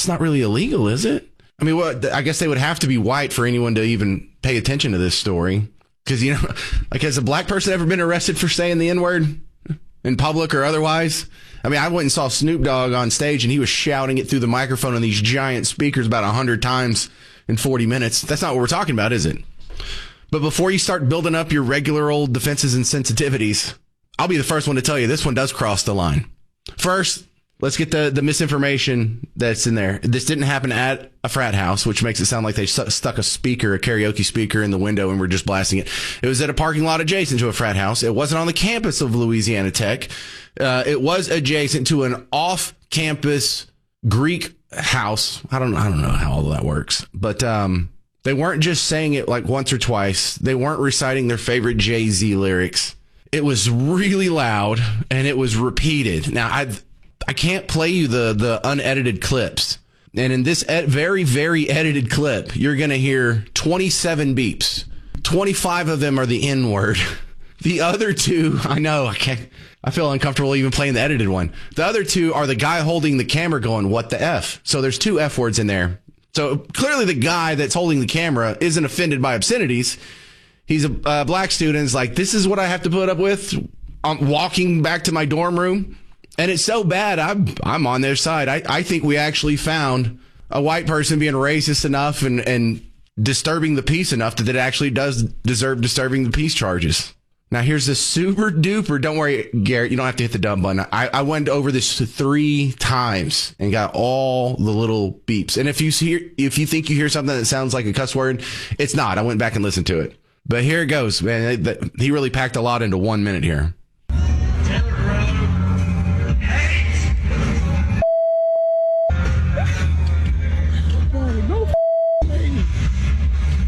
It's not really illegal, is it? I mean, I guess they would have to be white for anyone to even pay attention to this story. Because, has a black person ever been arrested for saying the N-word in public or otherwise? I mean, I went and saw Snoop Dogg on stage, and he was shouting it through the microphone on these giant speakers about 100 times in 40 minutes. That's not what we're talking about, is it? But before you start building up your regular old defenses and sensitivities, I'll be the first one to tell you this one does cross the line. First, let's get the misinformation that's in there. This didn't happen at a frat house, which makes it sound like they stuck a karaoke speaker in the window and were just blasting it. It was at a parking lot adjacent to a frat house. It wasn't on the campus of Louisiana Tech. It was adjacent to an off-campus Greek house. I don't know how all that works, but they weren't just saying it like once or twice. They weren't reciting their favorite Jay-Z lyrics. It was really loud, and it was repeated. Now, I can't play you the unedited clips. And in this very, very edited clip, you're going to hear 27 beeps. 25 of them are the N-word. The other two, I feel uncomfortable even playing the edited one. The other two are the guy holding the camera going, what the F? So there's 2 F words in there. So clearly the guy that's holding the camera isn't offended by obscenities. He's a black student. It's like, this is what I have to put up with. I'm walking back to my dorm room. And it's so bad, I'm on their side. I think we actually found a white person being racist enough and disturbing the peace enough that it actually does deserve disturbing the peace charges. Now, here's the super duper. Don't worry, Garrett, you don't have to hit the dumb button. I went over this 3 times and got all the little beeps. And if you think you hear something that sounds like a cuss word, it's not. I went back and listened to it. But here it goes, man. He really packed a lot into 1 minute here.